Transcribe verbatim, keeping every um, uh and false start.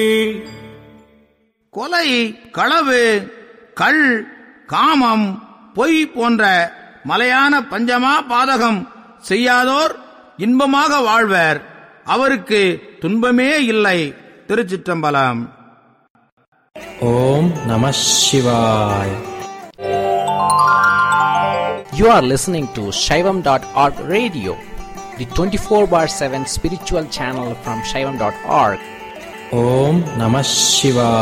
கொலை, களவு, கள், காமம், பொய் போன்ற மலையான பஞ்சமா பாதகம் செய்யாதோர் இன்பமாக வாழ்வர், அவருக்கு துன்பமே இல்லை. திருச்சிற்றம்பலம். ஓம் நம சிவாய். You are listening to Shaivam dot org radio, the twenty-four bar seven spiritual channel from Shaivam dot org. Om Namah Shivaya.